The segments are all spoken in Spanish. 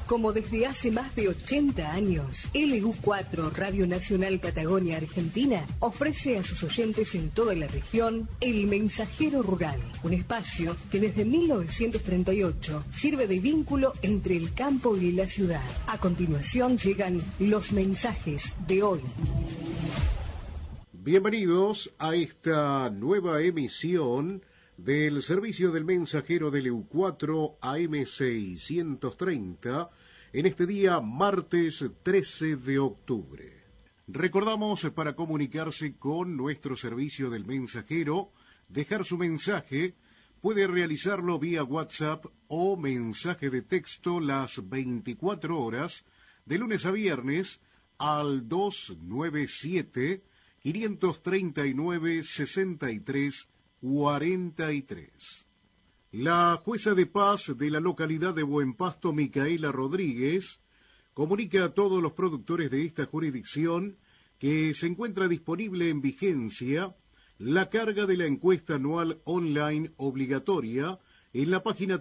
Como desde hace más de 80 años, LU4 Radio Nacional Patagonia Argentina ofrece a sus oyentes en toda la región El Mensajero Rural, un espacio que desde 1938 sirve de vínculo entre el campo y la ciudad. A continuación llegan los mensajes de hoy. Bienvenidos a esta nueva emisión del servicio del mensajero de LU4 AM630 en este día martes 13 de octubre. Recordamos, para comunicarse con nuestro servicio del mensajero, dejar su mensaje, puede realizarlo vía WhatsApp o mensaje de texto las 24 horas, de lunes a viernes, al 297-539-6343. La jueza de paz de la localidad de Buen Pasto, Micaela Rodríguez, comunica a todos los productores de esta jurisdicción que se encuentra disponible en vigencia la carga de la encuesta anual online obligatoria en la página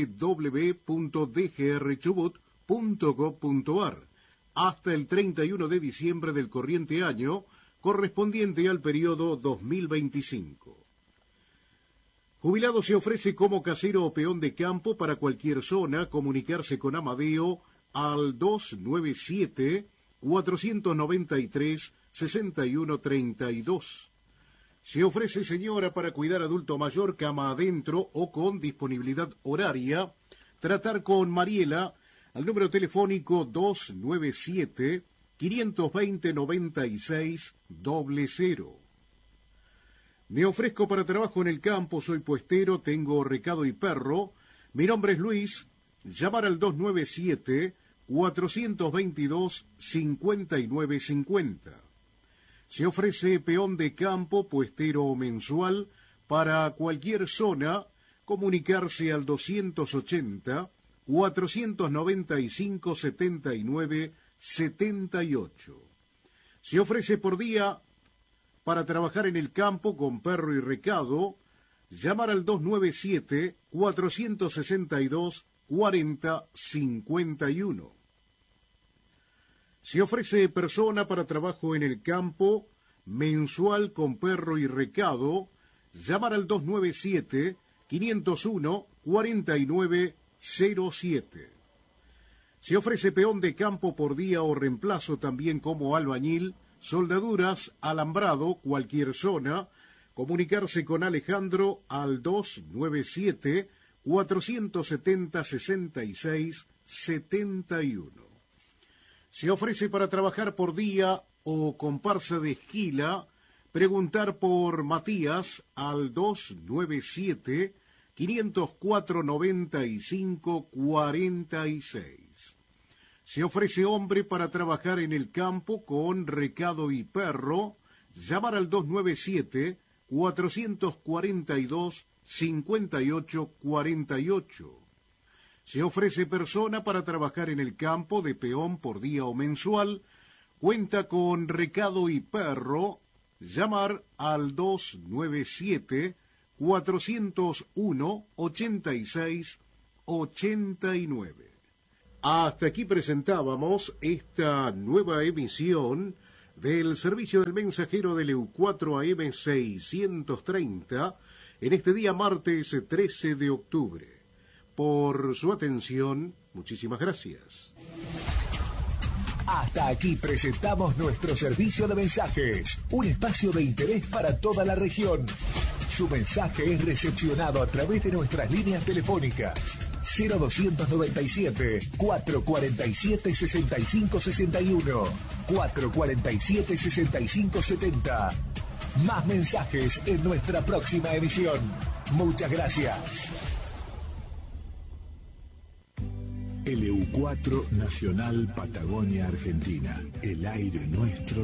www.dgrchubut.gov.ar hasta el 31 de diciembre del corriente año, correspondiente al periodo 2025. Jubilado se ofrece como casero o peón de campo para cualquier zona. Comunicarse con Amadeo al 297-493-6132. Se ofrece señora para cuidar adulto mayor cama adentro o con disponibilidad horaria. Tratar con Mariela al número telefónico 297-520-9600. Me ofrezco para trabajo en el campo, soy puestero, tengo recado y perro. Mi nombre es Luis. Llamar al 297-422-5950. Se ofrece peón de campo, puestero mensual, para cualquier zona. Comunicarse al 280-495-7978. Se ofrece por día para trabajar en el campo con perro y recado. Llamar al 297-462-4051. Se ofrece persona para trabajo en el campo mensual con perro y recado. Llamar al 297-501-4907. Se ofrece peón de campo por día o reemplazo, también como albañil, soldaduras, alambrado, cualquier zona. Comunicarse con Alejandro al 297-470-6671. Se ofrece para trabajar por día o comparsa de esquila. Preguntar por Matías al 297-504-9546. Se ofrece hombre para trabajar en el campo con recado y perro. Llamar al 297-442-5848. Se ofrece persona para trabajar en el campo de peón por día o mensual. Cuenta con recado y perro. Llamar al 297-401-8689. Hasta aquí presentábamos esta nueva emisión del servicio del mensajero de LU4 AM630 en este día martes 13 de octubre. Por su atención, muchísimas gracias. Hasta aquí presentamos nuestro servicio de mensajes, un espacio de interés para toda la región. Su mensaje es recepcionado a través de nuestras líneas telefónicas 0297-447-6561, 447-6570. Más mensajes en nuestra próxima emisión. Muchas gracias. LU4 Nacional Patagonia Argentina. El aire nuestro.